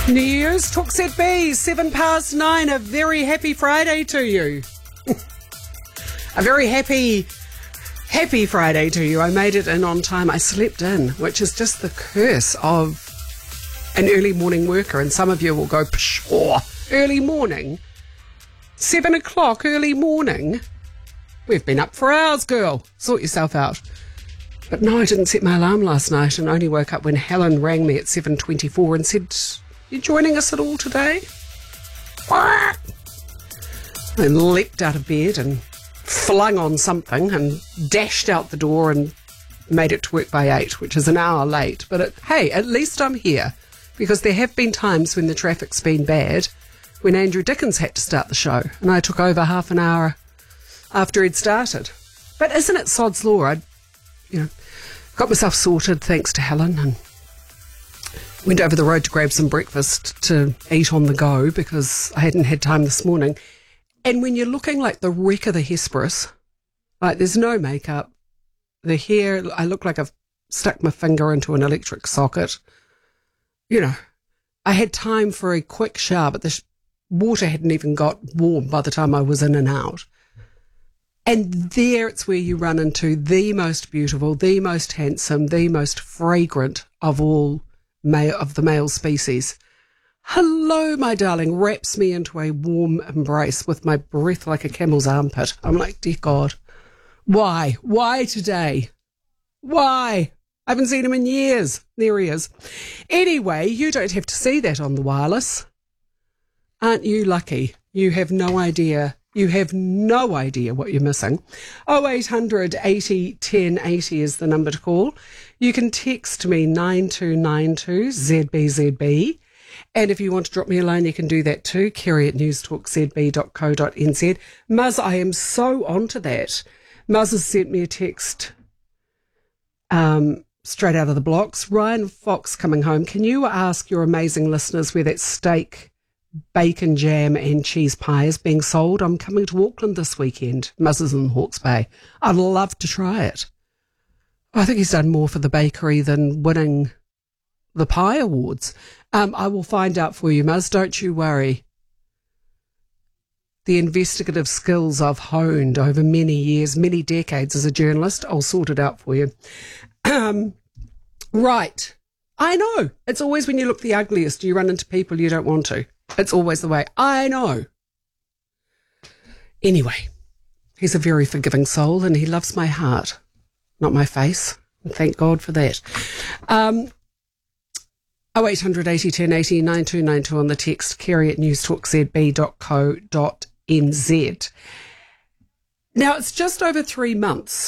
News, Talk ZB, 9:07, a very happy Friday to you. A very happy Friday to you. I made it in on time. I slept in, which is just the curse of an early morning worker. And some of you will go, pshaw, early morning? 7 o'clock, early morning? We've been up for hours, girl. Sort yourself out. But no, I didn't set my alarm last night and only woke up when Helen rang me at 7:24 and said, "You joining us at all today?" I leapt out of bed and flung on something and dashed out the door and made it to work by 8, which is an hour late. But hey, at least I'm here, because there have been times when the traffic's been bad, when Andrew Dickens had to start the show and I took over half an hour after he'd started. But isn't it sod's law? I got myself sorted thanks to Helen and went over the road to grab some breakfast to eat on the go because I hadn't had time this morning. And when you're looking like the wreck of the Hesperus, like there's no makeup, the hair, I look like I've stuck my finger into an electric socket. I had time for a quick shower, but the water hadn't even got warm by the time I was in and out. And there it's where you run into the most beautiful, the most handsome, the most fragrant of all of the male species. Hello, my darling, wraps me into a warm embrace with my breath like a camel's armpit. I'm like, dear God, why? Why today? Why? I haven't seen him in years. There he is. Anyway, you don't have to see that on the wireless. Aren't you lucky? You have no idea. You have no idea what you're missing. 0800 80 1080 is the number to call. You can text me 9292 ZBZB. And if you want to drop me a line, you can do that too. Kerry@newstalkzb.co.nz. Muzz, I am so onto that. Muzz has sent me a text straight out of the blocks. Ryan Fox coming home. Can you ask your amazing listeners where that steak, bacon jam and cheese pie is being sold? I'm coming to Auckland this weekend. Muzz is in Hawke's Bay. I'd love to try it. I think he's done more for the bakery than winning the pie awards. I will find out for you, Muzz. Don't you worry. The investigative skills I've honed over many years, many decades as a journalist, I'll sort it out for you. Right. I know. It's always when you look the ugliest, you run into people you don't want to. It's always the way. I know. Anyway, he's a very forgiving soul and he loves my heart, not my face. And thank God for that. 0800 80 1080 9292 on the text, Kerry@newstalkzb.co.nz. Now, it's just over 3 months